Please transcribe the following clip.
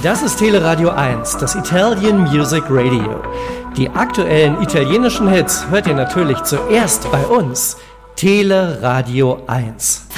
Das ist Teleradio 1, das Italian Music Radio. Die aktuellen italienischen Hits hört ihr natürlich zuerst bei uns. Teleradio 1.